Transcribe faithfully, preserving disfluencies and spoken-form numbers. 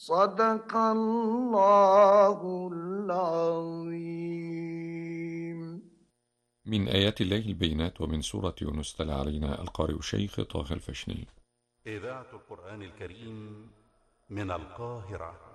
صدق الله العظيم. من آيات الله البينات ومن سورة يونس تلا علينا القارئ الشيخ طه الفشني. إذاعة القرآن الكريم من القاهرة.